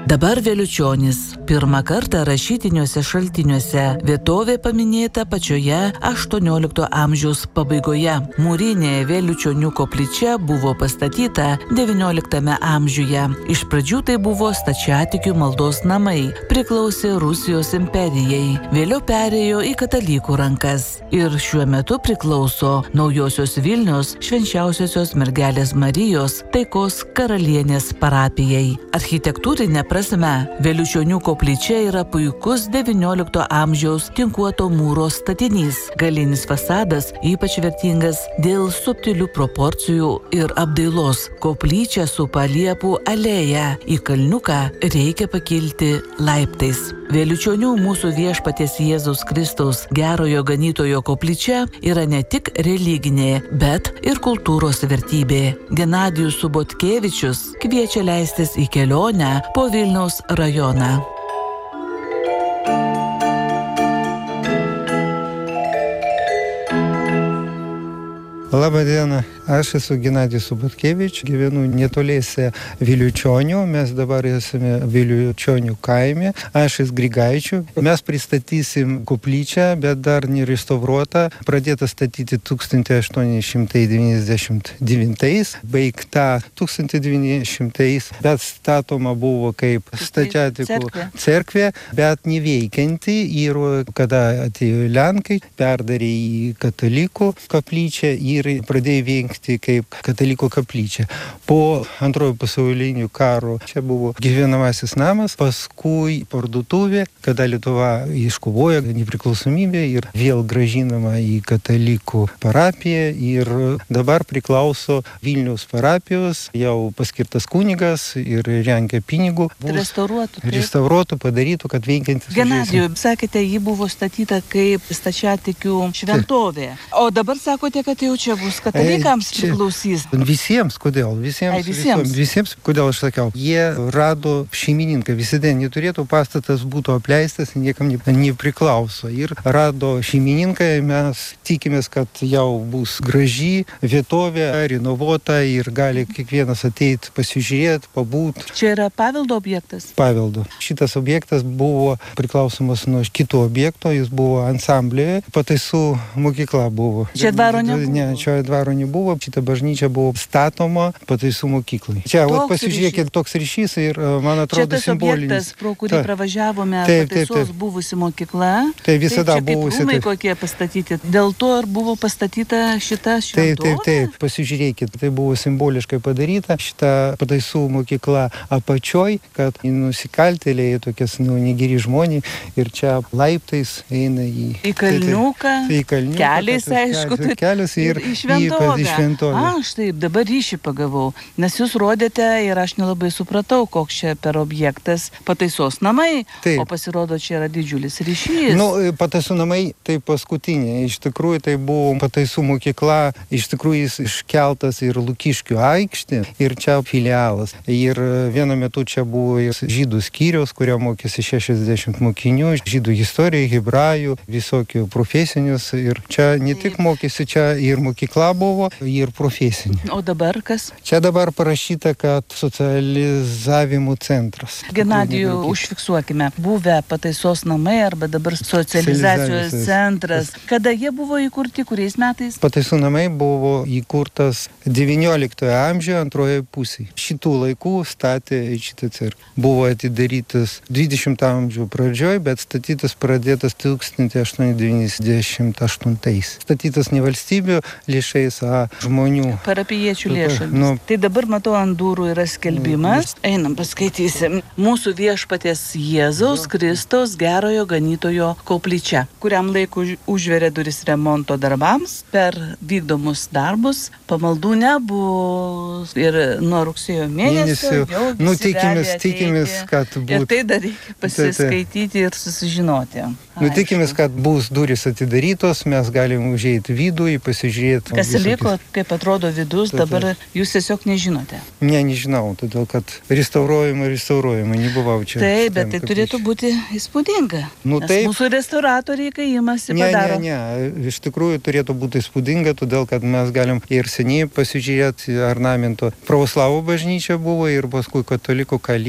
Dabar Vėliučionys. Pirmą kartą rašytiniuose šaltiniuose vietovė paminėta pačioje 18 amžiaus pabaigoje. Mūrinė Vėliučionių koplyčia buvo pastatyta 19 amžiuje. Iš pradžių tai buvo stačiatikių maldos namai, priklausė Rusijos imperijai, vėliau perėjo į katalikų rankas ir šiuo metu priklauso Naujosios Vilnios Švenčiausiosios Mergelės Marijos Taikos karalienės parapijai. Architektūrinė prasme, Vėliučionių koplyčia yra puikus 19 amžiaus tinkuoto mūro statinys. Galinis fasadas ypač vertingas dėl subtilių proporcijų ir apdailos. Koplyčia supa liepų alėją. Į kalniuką reikia pakilti laiptais. Vėliučionių mūsų viešpaties Jėzaus Kristaus gerojo ganytojo koplyčia yra ne tik religinė, bet ir kultūros vertybė. Genadijus Subotkevičius kviečia leistis į kelionę po Vilniaus rajoną. Labą dieną, aš esu Genadijus Subotkevičius, gyvenu netoliese Vėliučionių, mes dabar esame Vėliučionių kaime, aš iš Grigaičių. Mes pristatysim koplyčią, bet dar nerestauruota, pradėta statyti 1899, baigta 1900, bet statoma buvo kaip stačiatikų cerkvė, bet neveikianti ir kada atėjo Lenkai, perdarė į katalikų koplyčią ir pradėjo veikti kaip katalikų koplyčia. Po antrojo pasaulinio karo čia buvo gyvenamasis namas, paskui parduotuvė, kada Lietuva iškovojo nepriklausomybę ir vėl grąžinama į katalikų parapiją ir dabar priklauso Vilniaus parapijos, jau paskirtas kunigas ir rengia pinigų. Restauruotų, padarytų, kad veikiantis. Genadijų, sakėte, ji buvo statyta kaip stačiatikių šventovė. O dabar sakote, kad jau čia bus katalikams priklausys. Visiems, kodėl? Visiems, kodėl aš sakiau. Jie rado šeimininką, visada neturėtų pastatas būtų apleistas, niekam nepriklauso. Ir rado šeimininką, mes tikimės, kad jau bus graži vietovė, renovuota ir gali kiekvienas ateiti, pasižiūrėti, pabūti. Čia yra paveldo objektas? Paveldo. Šitas objektas buvo priklausomas nuo kito objekto, jis buvo ansamblėje, pataisų mokykla buvo. Čia dvaro nebuvo? Ne, čia dvaro nebuvo, šita bažnyčia buvo statoma pataisų mokyklai. Čia, pasižiūrėkit, toks ryšys ir, man atrodo, simbolinis. Čia tas objektas, pro kurį pravažiavome, pataisos buvusi mokykla. Tai visada buvusi. Tai čia kaip rūmai kokie pastatyti. Dėl to ir buvo pastatyta šita šventovė? Taip, pasižiūrėkit, tai buvo simboliškai padaryta. Šita pataisų mokykla apačioj, kad nusikaltėliai, tokias negeri žmonės, ir čia laiptais eina į kalniuką, keliais, aišku, ir į šventovę. Aš taip, dabar ryšį pagavau, nes jūs rodėte ir aš nelabai supratau, koks čia per objektas pataisos namai, taip. O pasirodo, čia yra didžiulis ryšys. Pataisų namai tai paskutinė. Iš tikrųjų, tai buvo pataisų mokykla, iš tikrųjų jis iškeltas ir Lukiškių aikštė, ir čia filialas. Ir vienu metu čia buvo žydų skyriaus, kurio mokėsi 60 mokinių, žydų istorijų, hebrajų, visokių profesinius. Ir čia ne tik mokėsi, čia ir mokykla buvo, ir profesinė. O dabar kas? Čia dabar parašyta, kad socializavimo centras. Genadijų, užfiksuokime, buvę pataisos namai arba dabar socializacijos centras. Kada jie buvo įkurti, kuriais metais? Pataisų namai buvo įkurtas 19 amžiuje antroje pusėje. Šitų laikų statė šitą cerkvę. Buvo atidarytas 20 amžių pradžioj, bet statytas pradėtas 1898. Statytas ne valstybių lėšais, žmonių. Parapijiečių lėšomis. Tai dabar matau ant durų yra skelbimas. Einam, paskaitysim. Mūsų viešpaties Jėzaus Kristaus gerojo ganytojo koplyčia, kuriam laiku užveria duris remonto darbams, per vykdomus darbus pamaldų nebus. Ir nuo rugsėjo mėnesio jau tikimės, kad bus. Ir tai dar reikia pasiskaityti ir susižinoti. Tikimės, kad bus durys atidarytos, mes galim užeiti vidų, pasižiūrėti. Kas liko, kaip atrodo vidus, dabar jūs tiesiog nežinote. Nežinau, todėl kad restauruojama, nebuvau čia. Taip, bet tai turėtų būti įspūdinga. Taip. Mūsų restauratoriai, kai imasi, padaro. Ne, iš tikrųjų turėtų būti įspūdinga, todėl kad mes galim ir seniai pasižiūrėti ornamento. Pravoslavų bažnyčia buvo ir paskui katalikų